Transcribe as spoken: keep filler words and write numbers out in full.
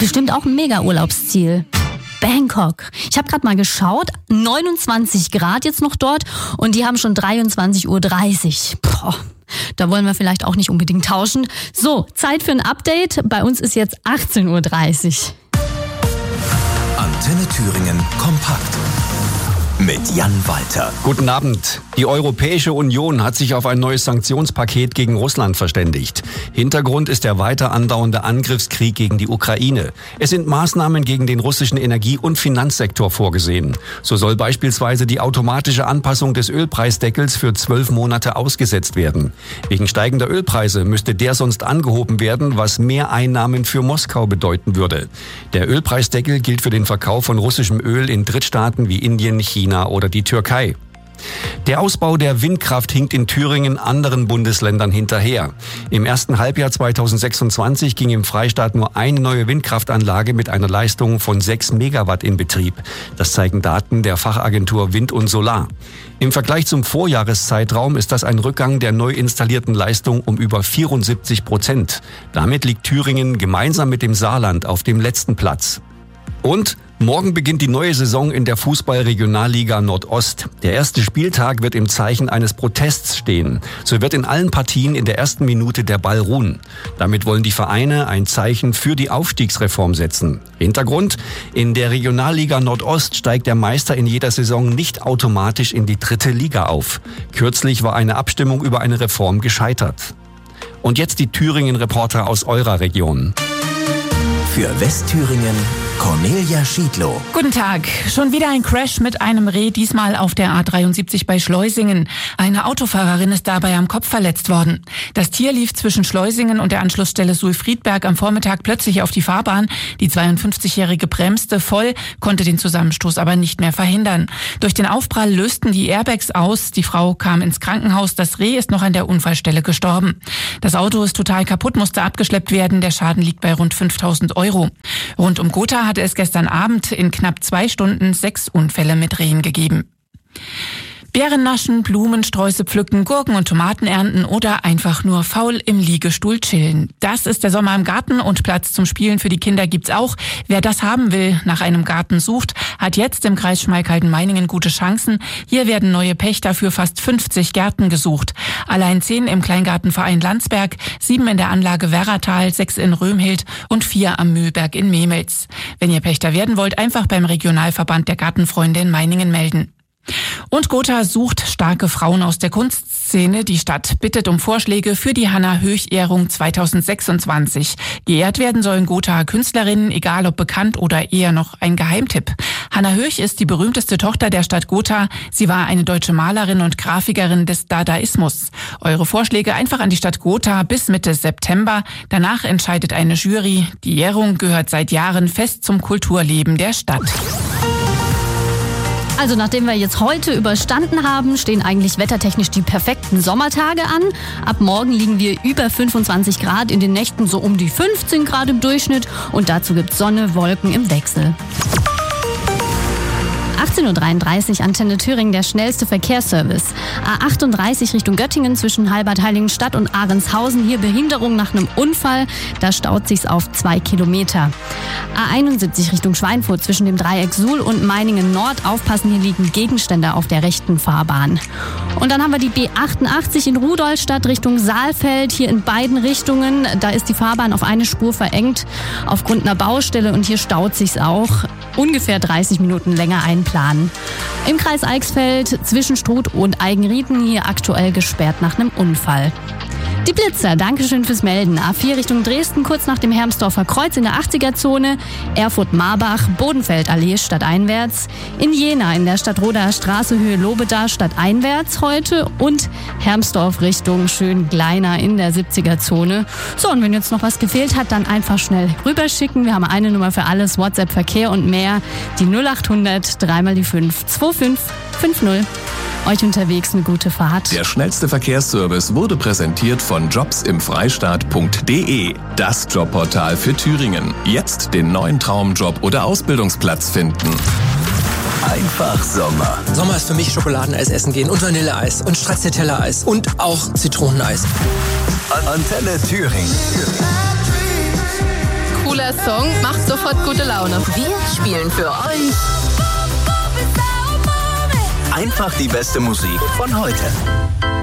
Bestimmt auch ein Mega-Urlaubsziel. Bangkok. Ich habe gerade mal geschaut, neunundzwanzig Grad jetzt noch dort und die haben schon dreiundzwanzig Uhr dreißig. Boah, da wollen wir vielleicht auch nicht unbedingt tauschen. So, Zeit für ein Update. Bei uns ist jetzt achtzehn Uhr dreißig. Antenne Thüringen kompakt. Mit Jan Walter. Guten Abend. Die Europäische Union hat sich auf ein neues Sanktionspaket gegen Russland verständigt. Hintergrund ist der weiter andauernde Angriffskrieg gegen die Ukraine. Es sind Maßnahmen gegen den russischen Energie- und Finanzsektor vorgesehen. So soll beispielsweise die automatische Anpassung des Ölpreisdeckels für zwölf Monate ausgesetzt werden. Wegen steigender Ölpreise müsste der sonst angehoben werden, was mehr Einnahmen für Moskau bedeuten würde. Der Ölpreisdeckel gilt für den Verkauf von russischem Öl in Drittstaaten wie Indien, China oder die Türkei. Der Ausbau der Windkraft hinkt in Thüringen anderen Bundesländern hinterher. Im ersten Halbjahr zweitausendsechsundzwanzig ging im Freistaat nur eine neue Windkraftanlage mit einer Leistung von sechs Megawatt in Betrieb. Das zeigen Daten der Fachagentur Wind und Solar. Im Vergleich zum Vorjahreszeitraum ist das ein Rückgang der neu installierten Leistung um über vierundsiebzig Prozent. Damit liegt Thüringen gemeinsam mit dem Saarland auf dem letzten Platz. Und morgen beginnt die neue Saison in der Fußball-Regionalliga Nordost. Der erste Spieltag wird im Zeichen eines Protests stehen. So wird in allen Partien in der ersten Minute der Ball ruhen. Damit wollen die Vereine ein Zeichen für die Aufstiegsreform setzen. Hintergrund: In der Regionalliga Nordost steigt der Meister in jeder Saison nicht automatisch in die dritte Liga auf. Kürzlich war eine Abstimmung über eine Reform gescheitert. Und jetzt die Thüringen-Reporter aus eurer Region. Für Westthüringen Cornelia Schiedlow. Guten Tag. Schon wieder ein Crash mit einem Reh, diesmal auf der A dreiundsiebzig bei Schleusingen. Eine Autofahrerin ist dabei am Kopf verletzt worden. Das Tier lief zwischen Schleusingen und der Anschlussstelle Suhl-Friedberg am Vormittag plötzlich auf die Fahrbahn. Die zweiundfünfzigjährige bremste voll, konnte den Zusammenstoß aber nicht mehr verhindern. Durch den Aufprall lösten die Airbags aus. Die Frau kam ins Krankenhaus. Das Reh ist noch an der Unfallstelle gestorben. Das Auto ist total kaputt, musste abgeschleppt werden. Der Schaden liegt bei rund fünftausend Euro. Rund um Gotha hatte es gestern Abend in knapp zwei Stunden sechs Unfälle mit Rehen gegeben. Beeren naschen, Blumensträuße pflücken, Gurken und Tomaten ernten oder einfach nur faul im Liegestuhl chillen. Das ist der Sommer im Garten und Platz zum Spielen für die Kinder gibt's auch. Wer das haben will, nach einem Garten sucht, hat jetzt im Kreis Schmalkalden-Meiningen gute Chancen. Hier werden neue Pächter für fast fünfzig Gärten gesucht. Allein zehn im Kleingartenverein Landsberg, sieben in der Anlage Werratal, sechs in Römhild und vier am Mühlberg in Memels. Wenn ihr Pächter werden wollt, einfach beim Regionalverband der Gartenfreunde in Meiningen melden. Und Gotha sucht starke Frauen aus der Kunstszene. Die Stadt bittet um Vorschläge für die Hannah-Höch-Ehrung zweitausendsechsundzwanzig. Geehrt werden sollen Gothaer Künstlerinnen, egal ob bekannt oder eher noch ein Geheimtipp. Hannah Höch ist die berühmteste Tochter der Stadt Gotha. Sie war eine deutsche Malerin und Grafikerin des Dadaismus. Eure Vorschläge einfach an die Stadt Gotha bis Mitte September. Danach entscheidet eine Jury. Die Ehrung gehört seit Jahren fest zum Kulturleben der Stadt. Also nachdem wir jetzt heute überstanden haben, stehen eigentlich wettertechnisch die perfekten Sommertage an. Ab morgen liegen wir über fünfundzwanzig Grad, in den Nächten so um die fünfzehn Grad im Durchschnitt und dazu gibt's Sonne, Wolken im Wechsel. achtzehn Uhr dreiunddreißig, Antenne Thüringen, der schnellste Verkehrsservice. A achtunddreißig Richtung Göttingen zwischen Halbert-Heiligenstadt und Ahrenshausen. Hier Behinderung nach einem Unfall. Da staut sich's auf zwei Kilometer. A einundsiebzig Richtung Schweinfurt zwischen dem Dreieck Suhl und Meiningen Nord. Aufpassen, hier liegen Gegenstände auf der rechten Fahrbahn. Und dann haben wir die B achtundachtzig in Rudolstadt Richtung Saalfeld. Hier in beiden Richtungen. Da ist die Fahrbahn auf eine Spur verengt aufgrund einer Baustelle und hier staut sich's auch. Ungefähr dreißig Minuten länger einplanen. Im Kreis Eichsfeld zwischen Struth und Eigenrieden hier aktuell gesperrt nach einem Unfall. Die Blitzer, Dankeschön fürs Melden. A vier Richtung Dresden, kurz nach dem Hermsdorfer Kreuz in der achtziger-Zone. Erfurt-Marbach, Bodenfeldallee stadteinwärts. In Jena in der Stadtroder Straße Höhe Lobeda stadteinwärts heute. Und Hermsdorf Richtung Schöngleiner in der siebziger-Zone. So, und wenn jetzt noch was gefehlt hat, dann einfach schnell rüberschicken. Wir haben eine Nummer für alles, WhatsApp, Verkehr und mehr. Die null achthundert, dreimal die fünf, zwei fünf fünf null. Euch unterwegs eine gute Fahrt. Der schnellste Verkehrsservice wurde präsentiert von jobs im freistaat punkt de. Das Jobportal für Thüringen. Jetzt den neuen Traumjob oder Ausbildungsplatz finden. Einfach Sommer. Sommer ist für mich Schokoladeneis essen gehen und Vanilleeis und Stracciatella-Eis und auch Zitroneneis. Antenne Thüringen. Coole cooler Song, macht sofort gute Laune. Wir spielen für euch einfach die beste Musik von heute.